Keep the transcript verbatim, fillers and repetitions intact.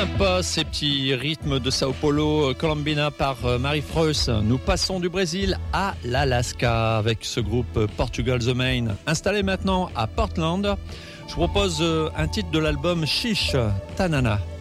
pas ces petits rythmes de Sao Paulo, Colombina par Marie Freus. Nous passons du Brésil à l'Alaska avec ce groupe Portugal The Main. Installé maintenant à Portland, je vous propose un titre de l'album Chiche, Tanana.